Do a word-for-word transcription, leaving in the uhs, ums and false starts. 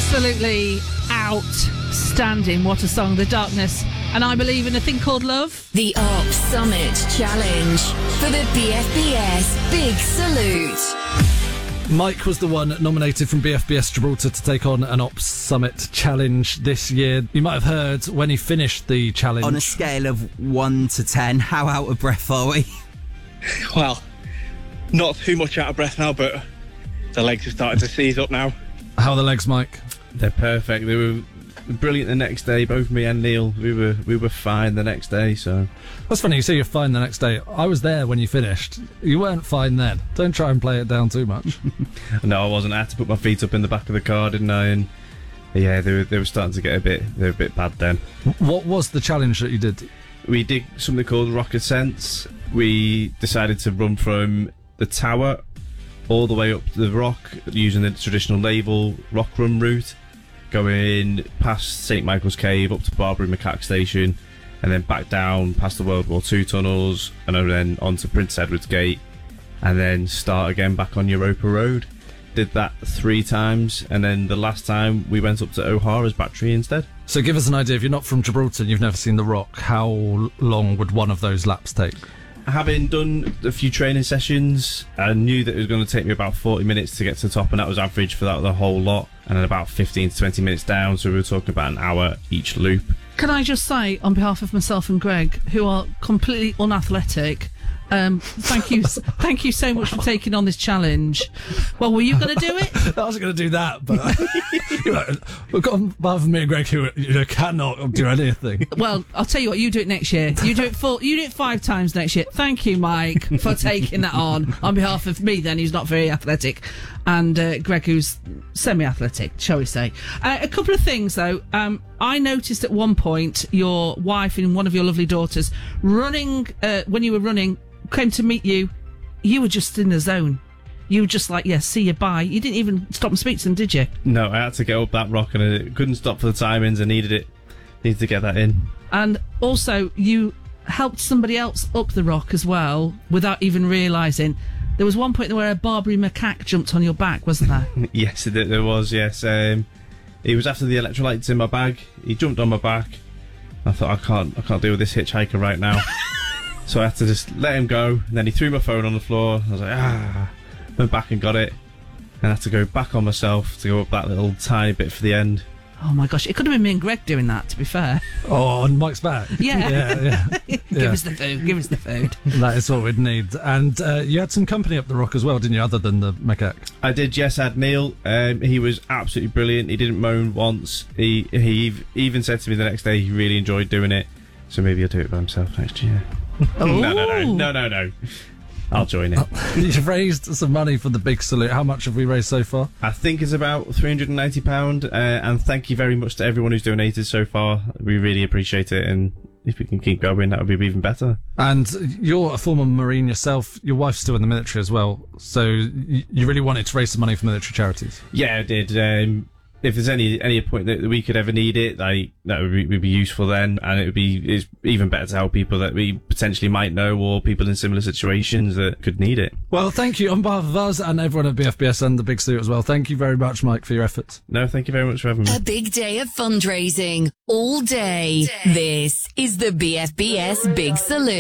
Absolutely outstanding. What a song, The Darkness. And I believe in a thing called love. The Op Summit Challenge for the B F B S Big Salute. Mike was the one nominated from B F B S Gibraltar to take on an Ops Summit Challenge this year. You might have heard when he finished the challenge. On a scale of one to ten, how out of breath are we? Well, not too much out of breath now, but the legs are starting to seize up now. How are the legs, Mike? They're perfect. They were brilliant the next day. Both me and Neil, we were we were fine the next day. So that's funny. You say you're fine the next day. I was there when you finished. You weren't fine then. Don't try and play it down too much. No, I wasn't. I had to put my feet up in the back of the car, didn't I? And yeah, they were they were starting to get a bit they were a bit bad then. What was the challenge that you did? We did something called Rock Ascents. We decided to run from the tower all the way up to the rock using the traditional naval rock run route, going past Saint Michael's Cave up to Barbary Macaque Station, and then back down past the World War Two tunnels, and then onto Prince Edward's Gate, and then start again back on Europa Road. Did that three times, and then the last time we went up to O'Hara's Battery instead. So give us an idea, if you're not from Gibraltar and you've never seen the Rock, how long would one of those laps take? Having done a few training sessions, I knew that it was going to take me about forty minutes to get to the top, and that was average for that the whole lot, and then about fifteen to twenty minutes down, so we were talking about an hour each loop. Can I just say, on behalf of myself and Greg, who are completely unathletic, um, thank you thank you so much for taking on this challenge. Well, were you going to do it? I was going to do that, but you know, we've got on behalf of me and Greg, who you know, cannot do anything. Well, I'll tell you what, you do it next year. You do it full, you do it five times next year. Thank you, Mike, for taking that on on behalf of me then, who's not very athletic, and uh, Greg, who's semi-athletic, shall we say. Uh, a couple of things, though. Um, I noticed at one point your wife and one of your lovely daughters running, uh, when you were running, came to meet you. You were just in the zone. You were just like, yeah, see you, bye. You didn't even stop and speak to them, did you? No, I had to get up that rock, and I couldn't stop for the timings. I needed it. Needed to get that in. And also, you helped somebody else up the rock as well, without even realising. There was one point where a Barbary macaque jumped on your back, wasn't there? Yes, there was, yes. Um, it was after the electrolytes in my bag. He jumped on my back. I thought, I can't, I can't deal with this hitchhiker right now. So I had to just let him go, and then he threw my phone on the floor. I was like, ah, went back and got it, and I had to go back on myself to go up that little tiny bit for the end. Oh my gosh, it could have been me and Greg doing that, to be fair. Oh, on Mike's back? Yeah. yeah, yeah. Give yeah. us the food, give us the food. That is what we'd need. And uh, you had some company up the rock as well, didn't you, other than the macaque? I did, yes. I had Neil. Um, he was absolutely brilliant. He didn't moan once. He, he even said to me the next day he really enjoyed doing it. So maybe he'll do it by himself next year. no, no, no, no, no, no. I'll join it. You've raised some money for the Big Salute. How much have we raised so far? I think it's about three hundred ninety pounds, uh, and thank you very much to everyone who's donated so far. We really appreciate it, and if we can keep going, that would be even better. And you're a former Marine yourself. Your wife's still in the military as well, so you really wanted to raise some money for military charities? Yeah, I did. Um, if there's any any point that we could ever need it, like, that would be, would be useful then, and it would be it's even better to help people that we potentially might know, or people in similar situations that could need it. Well, thank you on behalf of us and everyone at B F B S and the Big Salute as well. Thank you very much, Mike, for your efforts. No, thank you very much for having me. A big day of fundraising all day. This is the B F B S Big Salute.